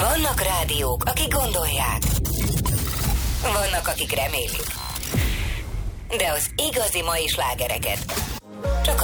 Vannak rádiók, akik gondolják. Vannak, akik remélik. De az igazi mai slágereket csak a